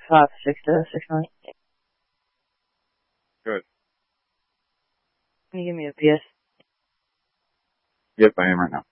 56269. Good. Can you give me a PS? Yep, I am right now.